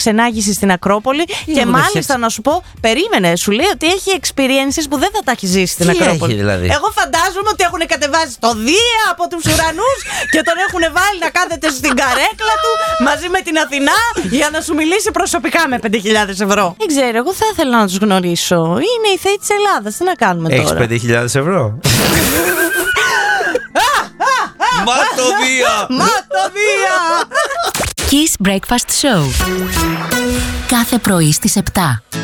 ξενάγηση στην Ακρόπολη. Και μάλιστα να σου πω, περίμενε, σου λέει ότι έχει experiences που δεν θα τα έχει ζήσει στην Ακρόπολη. Έχει, δηλαδή. Εγώ φαντάζομαι ότι έχουν κατεβάσει το Δία από τους ουρανούς και τον έχουν βάλει να κάθεται στην καρέκλα του μαζί με την Αθηνά για να σου μιλήσει προσωπικά με 5.000 ευρώ. Δεν ξέρω, εγώ θα ήθελα να τους γνωρίσω. Είναι οι θεοί της Ελλάδας, τι να κάνουμε τώρα. Έχεις 5.000 ευρώ. Ματωδία! Ματωδία! Kiss Breakfast Show. Κάθε πρωί στις 7.